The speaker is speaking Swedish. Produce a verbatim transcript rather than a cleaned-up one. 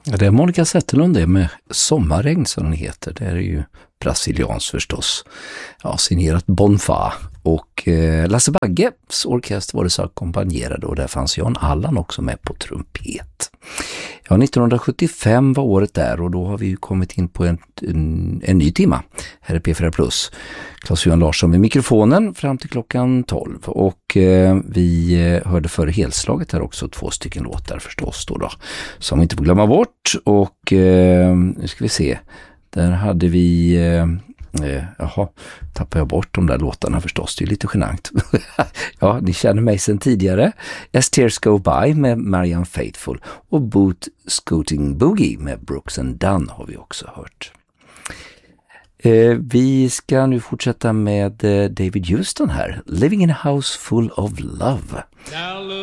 Ja, det är Monica Zetterlund det med Sommarregn som den heter. Det är ju brasilians förstås. Ja, signerat Bonfa. Och eh, Lasse Bagges orkester var det så ackompanjerade och där fanns Jan Allan också med på trumpet. Ja, nittonhundrasjuttiofem var året där och då har vi ju kommit in på en, en, en ny timma. Här är P fyra Plus. Claes-Johan Larsson med mikrofonen fram till klockan tolv. Och eh, vi eh, hörde före helslaget här också två stycken låtar förstås då, då som vi inte får glömma bort. Och eh, nu ska vi se. Där hade vi... Eh, Eh, jaha, tappar jag bort de där låtarna förstås, det är lite genant. Ja, ni känner mig sedan tidigare. As Tears Go By med Marianne Faithfull och Boot Scooting Boogie med Brooks and Dunn har vi också hört. Eh, vi ska nu fortsätta med eh, David Houston här. Living in a House Full of Love.